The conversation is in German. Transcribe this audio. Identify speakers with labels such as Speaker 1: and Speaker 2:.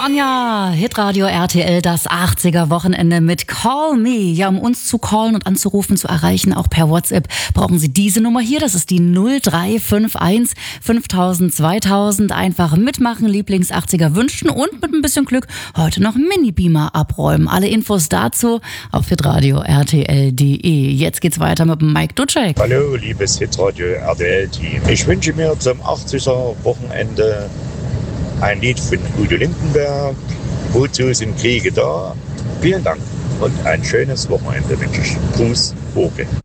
Speaker 1: Sonja, Hitradio RTL, das 80er-Wochenende mit Call Me. Ja, um uns zu callen und anzurufen, zu erreichen, auch per WhatsApp, brauchen Sie diese Nummer hier. Das ist die 0351 5000 2000. Einfach mitmachen, Lieblings-80er wünschen und mit ein bisschen Glück heute noch Mini-Beamer abräumen. Alle Infos dazu auf hitradio RTL.de. Jetzt geht's weiter mit Mike Ducek.
Speaker 2: Hallo, liebes Hitradio RTL-Team. Ich wünsche mir zum 80er-Wochenende ein Lied von Udo Lindenberg. Wozu sind Kriege da? Vielen Dank und ein schönes Wochenende wünsche ich. Gruß, Oke.